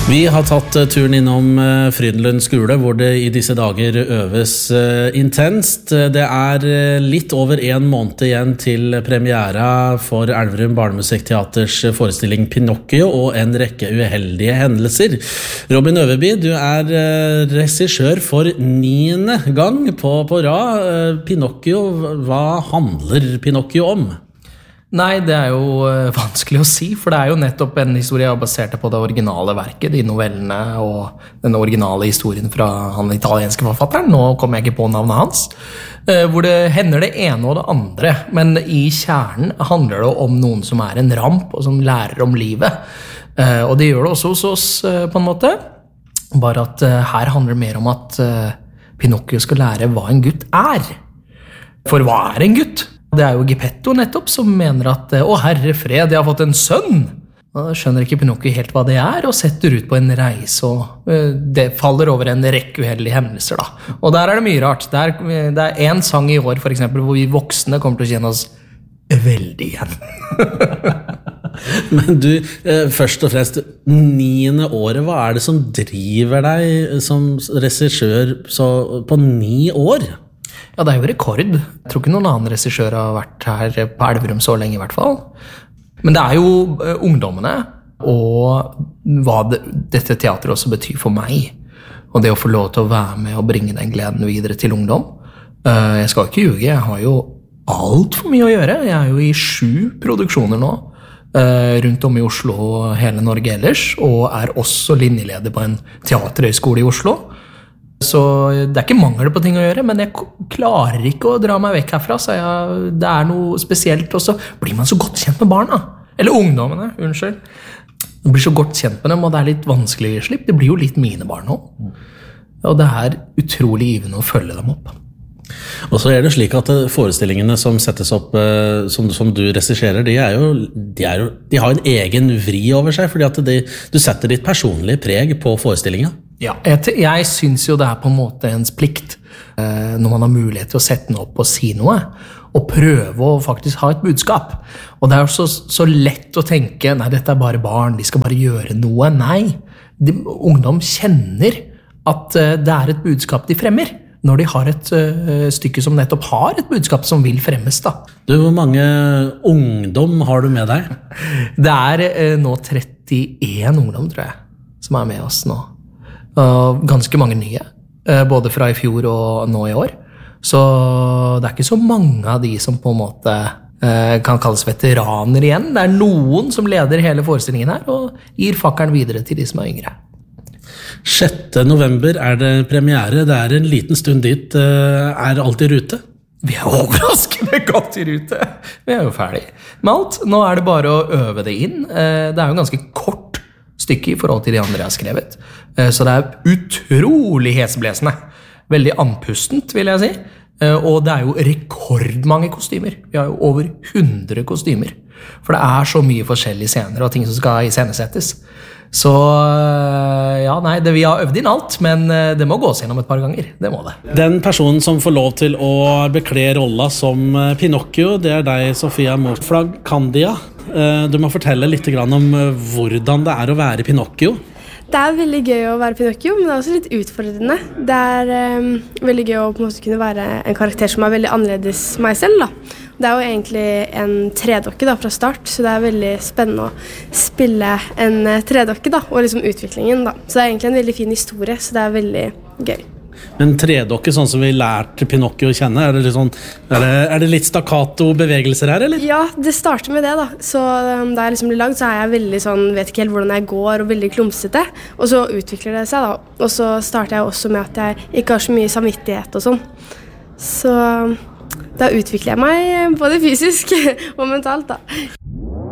Vi har tatt turen innom Frydenlund skole, hvor det I disse dager øves intenst. Det litt over en måned igjen til premiera for Elverum Barnemusikkteaters forestilling Pinocchio og en rekke uheldige hendelser. Robin Øverby, du regissør for 9. gang på rad. Pinocchio, hva handler Pinocchio om? Nei, det jo vanskelig å si, for det jo nettopp en historie basert på det originale verket, de novellene og den originale historien fra han italienske forfatteren. Nå kommer jeg ikke på navnet hans, hvor det hender det ene og det andre, men I kjernen handler det om noen som en ramp og som lærer om livet. Og det gjør det også hos oss på en måte, bare at her handler det mer om at Pinocchio skal lære hva en gutt For hva en gutt? Det jo Geppetto nettopp som mener at «Å, herre fred, jeg har fått en sønn!» Og da skjønner ikke Pinocchio helt hva det og setter ut på en reise, og det faller over en rekke uheldige hendelser. Da. Og der det mye rart. Det en sang I år, for eksempel, hvor vi voksne kommer til å kjenne oss veldig igjen. Men du, først og fremst, 9. året, hva det som driver deg som regissør på 9 år? Ja, det jo rekord. Jeg tror ikke noen annen regissør har vært her på Elverum så lenge I hvert fall. Men det jo ungdommene, og hva dette teateret også betyr for meg. Og det å få lov til å være med og bringe den gleden videre til ungdom. Jeg skal ikke ljuge, jeg har jo alt for mye å gjøre. Jeg jo I 7 produksjoner nå, rundt om I Oslo og hele Norge ellers, og også linjeleder på en teaterhøyskole I Oslo. Så det ikke mangel på ting å gjøre, men jeg klarer ikke å dra meg vekk herfra, så det noe spesielt, og så blir man så godt kjent med barna, eller ungdommene, unnskyld. Man blir så godt kjent med dem, og det litt vanskelig å slippe, det blir jo litt mine barn nå. Og det utrolig givende å følge dem opp. Og så det slik at forestillingene som settes opp, som du regisserer, de har en egen vri over seg, fordi at du setter ditt personlige preg på forestillingen. Ja, jeg synes jo det på en måte ens plikt, når man har mulighet til å sette den opp og si noe, og prøve å faktisk ha et budskap. Og det jo så lett å tenke, nei, dette bare barn, de skal bare gjøre noe. Nei, ungdom kjenner at det et budskap de fremmer, når de har et stykke som nettopp har et budskap som vil fremmes da. Du, hvor mange ungdom har du med deg? Det nå 31 ungdom, tror jeg, som med oss nå. Ganske mange nye, både fra I fjor og nå I år. Så det ikke så mange av de som på en måte kan kalles veteraner igjen. Det noen som leder hele forestillingen her, og gir fakkelen videre til de som yngre. 6. november det premiere, det en liten stund dit. Alt I rute? Vi overraskende godt I rute. Vi jo ferdig med alt. Nå det bare å øve det inn. Det jo en ganske kort stykke I forhold til de andre jeg har skrevet. Så det utrolig hesblesende. Veldig anpustent, vil jeg si. Og det jo rekordmange kostymer. Vi har jo over 100 kostymer. For det så mye forskjellige scener og ting som skal iscenesettes. Så ja, nei, vi har øvd inn alt, men det må gås gjennom et par ganger. Det må det. Den personen som får lov til å bekle rolla som Pinocchio, det deg, Sofia Motflag Candia. Du må fortelle litt om hvordan det å være Pinocchio. Det veldig gøy å være Pinocchio, men det også litt utfordrende. Det veldig gøy å på en måte kunne være en karakter som veldig annerledes meg selv, da. Det jo egentlig en tredokke da, fra start, så det veldig spennende å spille en tredokke da, og liksom utviklingen da. Så det egentlig en veldig fin historie, så det veldig gøy. Men tredokke, sånn som vi lærte Pinocchio å kjenne, det, sånn, det litt stakkato bevegelser her, eller? Ja, det starter med det da. Så da jeg liksom blir lagd, så jeg veldig sånn, vet ikke helt hvordan jeg går, og veldig klumsete. Og så utvikler det seg da. Og så starter jeg også med at jeg ikke har så mye samvittighet og sånn. Så da utvikler jeg meg både fysisk og mentalt da.